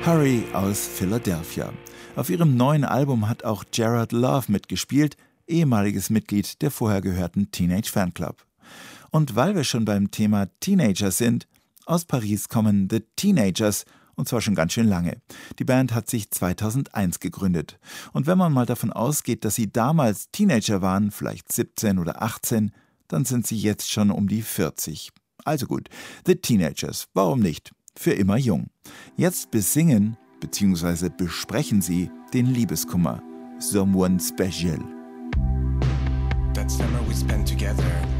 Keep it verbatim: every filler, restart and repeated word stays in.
Hurry aus Philadelphia. Auf ihrem neuen Album hat auch Jared Love mitgespielt, ehemaliges Mitglied der vorher gehörten Teenage Fanclub. Und weil wir schon beim Thema Teenager sind, aus Paris kommen The Teenagers, und zwar schon ganz schön lange. Die Band hat sich zweitausendeins gegründet. Und wenn man mal davon ausgeht, dass sie damals Teenager waren, vielleicht siebzehn oder achtzehn, dann sind sie jetzt schon um die vierzig. Also gut, The Teenagers, warum nicht? Für immer jung. Jetzt besingen bzw. besprechen sie den Liebeskummer. Someone Special. That summer we spent together.